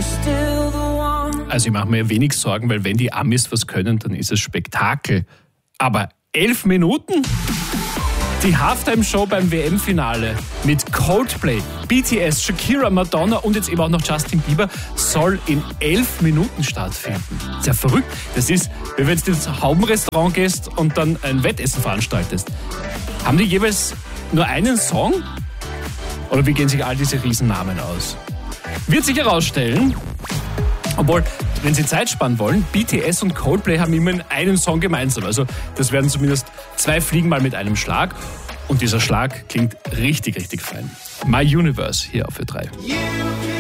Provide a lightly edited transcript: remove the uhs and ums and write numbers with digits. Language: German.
Also ich mache mir wenig Sorgen, weil wenn die Amis was können, dann ist es Spektakel. Aber 11 Minuten? Die Halftime-Show beim WM-Finale mit Coldplay, BTS, Shakira, Madonna und jetzt eben auch noch Justin Bieber soll in 11 Minuten stattfinden. Ist ja verrückt. Das ist, wie wenn du ins Haubenrestaurant gehst und dann ein Wettessen veranstaltest. Haben die jeweils nur einen Song? Oder wie gehen sich all diese Riesennamen aus? Wird sich herausstellen, obwohl, wenn Sie Zeit sparen wollen, BTS und Coldplay haben immerhin einen Song gemeinsam. Also das werden zumindest 2 Fliegen mal mit einem Schlag. Und dieser Schlag klingt richtig, richtig fein. My Universe hier auf Ö3.